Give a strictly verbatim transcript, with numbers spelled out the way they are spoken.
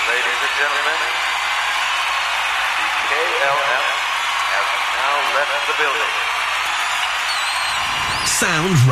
Ladies and gentlemen, the K L M has now left the building. Sound